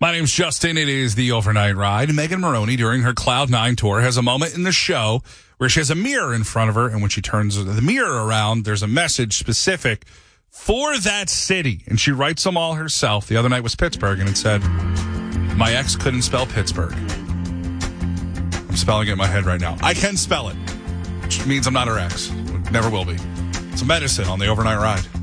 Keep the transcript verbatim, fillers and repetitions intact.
My name's Justin. It is the Overnight Ride. Megan Maroney, during her Cloud Nine tour, has a moment in the show where she has a mirror in front of her, and when she turns the mirror around, there's a message specific for that city, and she writes them all herself. The other night was Pittsburgh, and it said, "My ex couldn't spell Pittsburgh." I'm spelling it in my head right now. I can spell it, which means I'm not her ex. Never will be. It's a medicine on the Overnight Ride.